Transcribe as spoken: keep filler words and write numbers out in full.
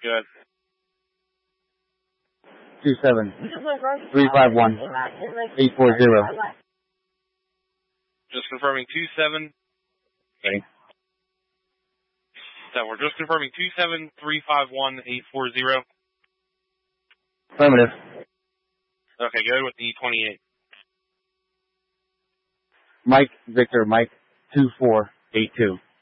Good. Two seven three five one eight four zero. Just confirming two seven. Okay. So we're just confirming two seven three five one eight four zero. Affirmative. Okay, good with the twenty-eight. Mike Victor Mike two four eight two.